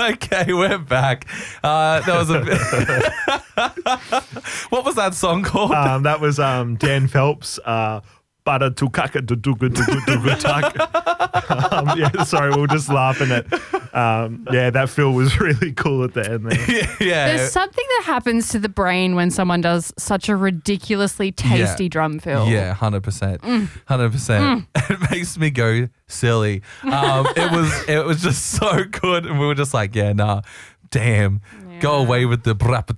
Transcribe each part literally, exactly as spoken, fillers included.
Okay, we're back. Uh, that was a bit. What was that song called? Um, that was um, Dan Phelps. Uh, Butter to kaka to do good to good to good tuck. Um, yeah, sorry, we we're just laughing at. Um, yeah, that fill was really cool at the end there. yeah, yeah. There's something that happens to the brain when someone does such a ridiculously tasty Yeah. drum fill. Yeah, one hundred percent. one hundred percent. It makes me go silly. Um, it was it was just so good. And we were just like, yeah, nah, damn. Go Yeah. away with the...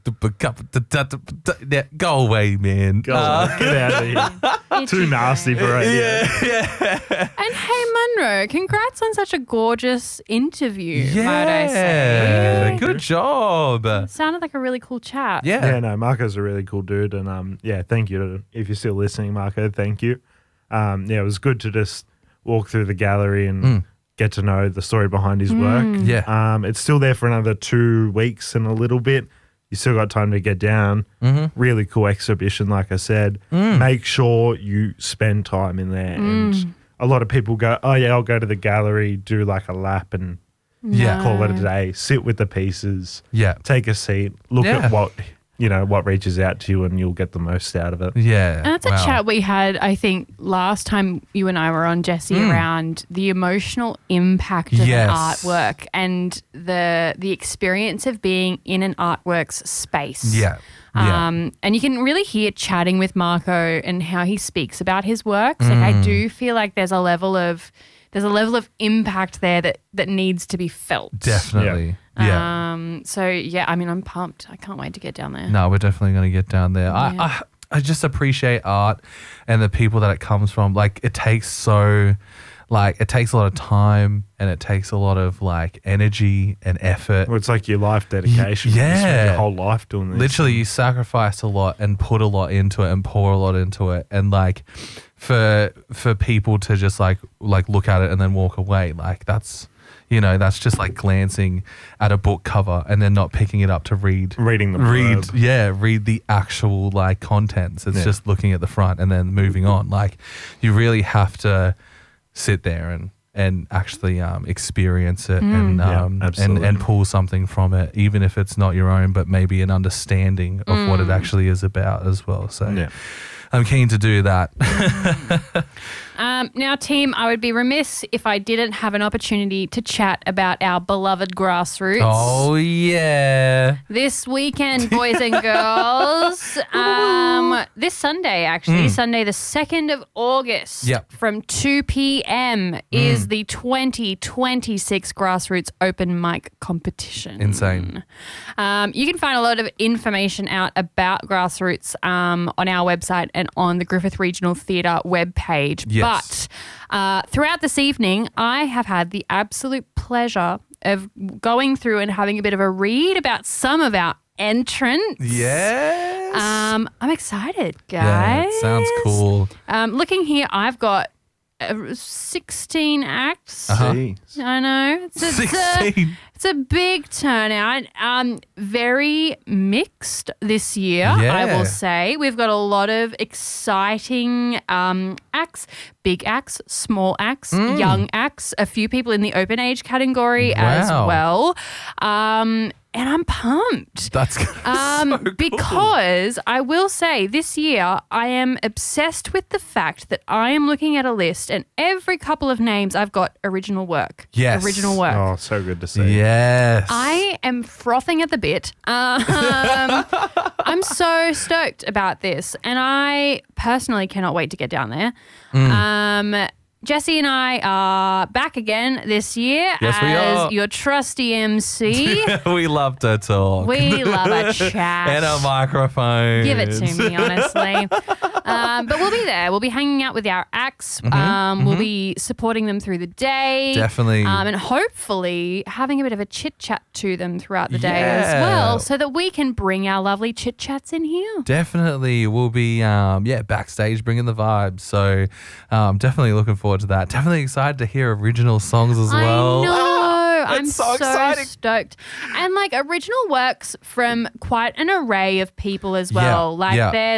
Yeah, go away, man. Go Uh, on, get out of here. Itchy Too nasty brain. for it. yeah, yeah. And hey, Munro, congrats on such a gorgeous interview, might I Yeah, say. good job. Sounded like a really cool chat. Yeah. Yeah, no, Marco's a really cool dude, and um, yeah, thank you to, if you're still listening, Marco. Thank you. Um, yeah, it was good to just walk through the gallery and Mm. get to know the story behind his work. Yeah. Um, it's still there for another two weeks and a little bit. You still got time to get down. Mhm. Really cool exhibition, like I said. Make sure you spend time in there. And a lot of people go, oh yeah, I'll go to the gallery, do like a lap, and Yeah. call it a day. Sit with the pieces. Yeah. Take a seat. Look Yeah. at what you know what reaches out to you, and you'll get the most out of it. Yeah. And that's a Wow. chat we had, I think, last time you and I were on, Jesse, Mm. around the emotional impact of Yes. an artwork and the the experience of being in an artwork's space. Yeah. Yeah. Um, and you can really hear chatting with Marco and how he speaks about his works. Like Mm. I do feel like there's a level of there's a level of impact there that that needs to be felt. Definitely. Yeah. Um. So yeah, I mean, I'm pumped. I can't wait to get down there. No, we're definitely going to get down there. Yeah. I, I I just appreciate art and the people that it comes from. Like it takes so, like it takes a lot of time and it takes a lot of like energy and effort. Well, it's like your life dedication. You spend yeah. your whole life doing this. Literally, you sacrifice a lot and put a lot into it and pour a lot into it, and like for for people to just like like look at it and then walk away, like that's you know that's just like glancing at a book cover and then not picking it up to read. reading the read blurb. yeah read the actual like contents. It's Yeah. just looking at the front and then moving on. Like you really have to sit there and and actually um experience it and Yeah, um and absolutely. and pull something from it, even if it's not your own, but maybe an understanding of what it actually is about as well. So Yeah. I'm keen to do that. Um, now, team, I would be remiss if I didn't have an opportunity to chat about our beloved Grassroots. Oh yeah. This weekend, boys and girls, um, this Sunday, actually, Sunday the second of August, Yep. from two p.m. is the twenty twenty-six Grassroots Open Mic Competition. Insane. Um, you can find a lot of information out about Grassroots um, on our website and on the Griffith Regional Theatre webpage. Yes. But uh, throughout this evening, I have had the absolute pleasure of going through and having a bit of a read about some of our entrants. Yes. Um, I'm excited, guys. yeah, it sounds cool. Um, looking here, I've got uh, sixteen acts. Uh-huh. Jeez. I know. It's, it's, a, sixteen. it's a big turnout. Um, very mixed this year, I Yeah. will say. We've got a lot of exciting um, acts, big acts, small acts, young acts, a few people in the open age category as Wow. well. Um, and I'm pumped. That's gonna be Um, so cool. because I will say this year I am obsessed with the fact that I am looking at a list and every couple of names I've got original work. Yes. Original work. Oh, so good to see. Yes. I am frothing at the bit. Um, I'm so stoked about this, and I personally cannot wait to get down there. Mm. Um, Jesse and I are back again this year Yes, we as are. your trusty M C. we love to talk. We love a chat. And a microphone. Give it to me, honestly. um, but we'll be there. We'll be hanging out with our acts. Um, We'll be supporting them through the day. Definitely. Um, and hopefully having a bit of a chit chat to them throughout the day as Yeah. well, so that we can bring our lovely chit chats in here. Definitely. We'll be, um, yeah, backstage bringing the vibes. So um, definitely looking forward to that. Definitely excited to hear original songs as well. I know. I'm it's so so, exciting. stoked. And like original works from quite an array of people as well. Yeah, Like yeah. there's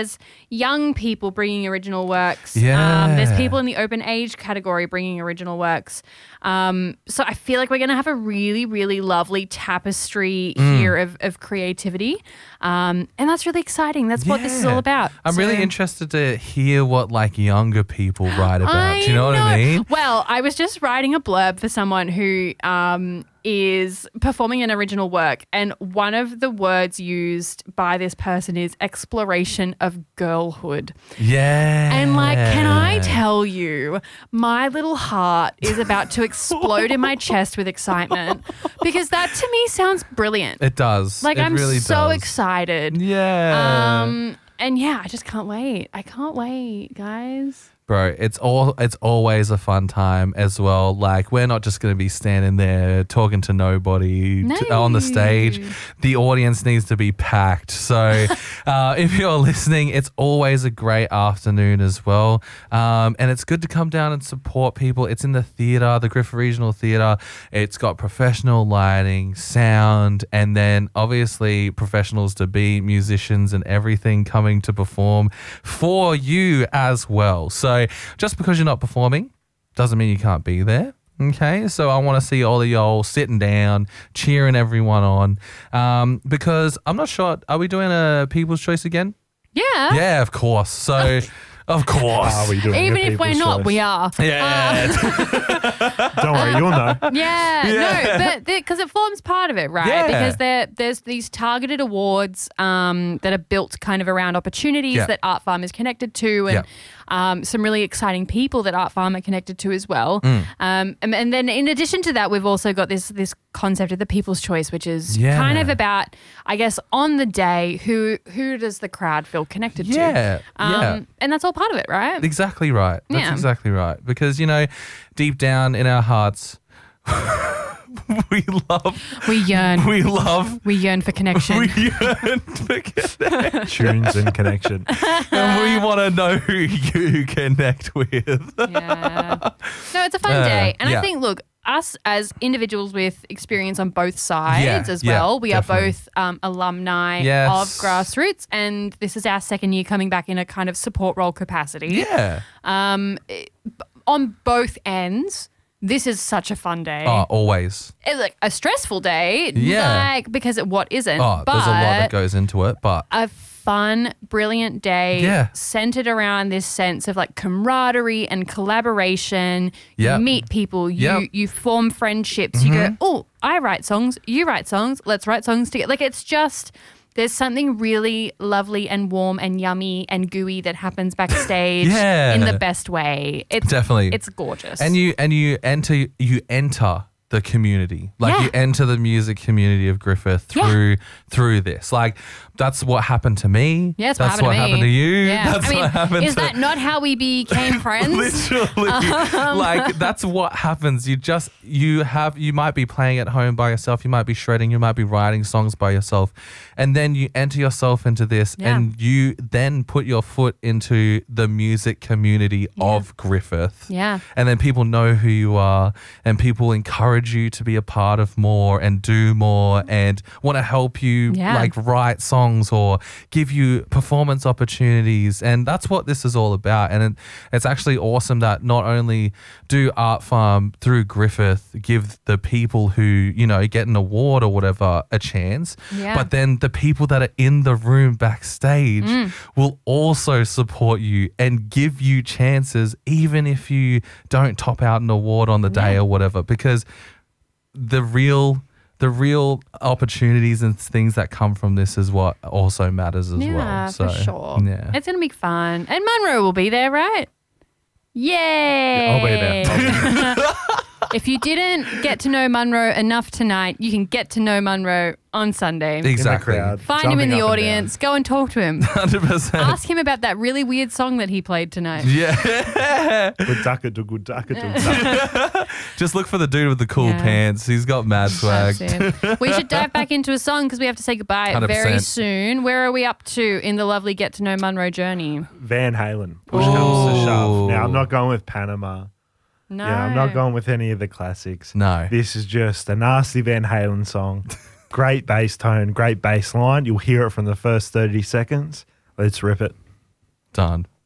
young people bringing original works. Yeah. Um, there's people in the open age category bringing original works. Um, so I feel like we're going to have a really, really lovely tapestry Mm. here of, of creativity. Um, and that's really exciting. That's what this is all Yeah. about. I'm really So- interested to hear what like younger people write about. I Do you know, what I mean? Well, I was just writing a blurb for someone who um, is performing an original work, and one of the words used by this person is exploration of girlhood. Yeah. And like, can I tell you, my little heart is about to explode in my chest with excitement because that to me sounds brilliant. It does. Like it I'm really so does. excited. Yeah. Um, and yeah, I just can't wait. I can't wait, guys. Bro, it's all it's always a fun time as well. Like we're not just going to be standing there talking to nobody No. t- on the stage. The audience needs to be packed. So uh, if you're listening, it's always a great afternoon as well. Um, and it's good to come down and support people. It's in the theatre, the Griffith Regional Theatre. It's got professional lighting, sound, and then obviously professionals to be musicians and everything coming to perform for you as well. So just because you're not performing doesn't mean you can't be there. Okay, so I want to see all of y'all sitting down, cheering everyone on, um, because I'm not sure. Are we doing a People's Choice again? Yeah. Yeah, of course. So, of course. Are we doing Even a if we're people's not, choice? we are. Yeah. Don't worry, you'll know. Yeah, Yeah. no, but because it forms part of it, right? Yeah. Because there, there's these targeted awards um, that are built kind of around opportunities Yeah. that Art Farm is connected to, and Yeah. um, some really exciting people that Art Farm are connected to as well. Mm. Um, and, and then in addition to that, we've also got this this concept of the People's Choice, which is Yeah. kind of about, I guess, on the day, who who does the crowd feel connected Yeah, to? Um, yeah. And that's all part of it, right? Exactly right. That's Yeah. exactly right. Because, you know, deep down in our hearts, we love, We yearn. we love, We yearn for connection. we yearn for connection. Tunes and connection. And we want to know who you connect with. Yeah. No, it's a fun Uh, day. And yeah. I think, look, us as individuals with experience on both sides Yeah, as yeah, well, we definitely. are both um, alumni Yes. of Grassroots. And this is our second year coming back in a kind of support role capacity. Yeah. Um, it- on both ends, this is such a fun day. Oh, always. It's like a stressful day, Yeah. like, because it, what isn't? Oh, but there's a lot that goes into it, but a fun, brilliant day Yeah. centered around this sense of like camaraderie and collaboration. Yep. You meet people, you Yep. you form friendships. You Mm-hmm. go, oh, I write songs, you write songs, let's write songs together. Like it's just there's something really lovely and warm and yummy and gooey that happens backstage Yeah. in the best way. It's Definitely. it's gorgeous. and you and you enter you enter the community. Like Yeah. you enter the music community of Griffith Yeah. through through this. Like that's what happened to me. yeah, it's that's what what happened happened to to me. you. Yeah. That's I mean, what happened is to that not how we became friends? Literally, Um, like that's what happens. You just you have you might be playing at home by yourself. You might be shredding. You might be writing songs by yourself, and then you enter yourself into this, Yeah. and you then put your foot into the music community of Griffith. Yeah. and then people know who you are, and people encourage you to be a part of more and do more, and want to help you Yeah. like write songs or give you performance opportunities. And that's what this is all about. And it, it's actually awesome that not only do Art Farm through Griffith give the people who, you know, get an award or whatever a chance, Yeah. but then the people that are in the room backstage Mm. will also support you and give you chances, even if you don't top out an award on the day Yeah. or whatever, because the real the real opportunities and things that come from this is what also matters as yeah, well. So, for sure. Yeah. It's going to be fun. And Munro will be there, right? Yay! I'll be there. If you didn't get to know Munro enough tonight, you can get to know Munro on Sunday. Exactly. crowd. Find him in jumping the up and audience. Go and talk to him. one hundred percent. Ask him about that really weird song that he played tonight. Yeah. Good ducka to good ducka to ducka. Just look for the dude with the cool Yeah. pants. He's got mad swag. That's it. We should dive back into a song because we have to say goodbye one hundred very percent. soon. Where are we up to in the lovely Get to Know Munro journey? Van Halen. Push comes to shove. Ooh. Now I'm not going with Panama. No. Yeah, I'm not going with any of the classics. No. This is just a nasty Van Halen song. Great bass tone, great bass line. You'll hear it from the first thirty seconds. Let's rip it. Done.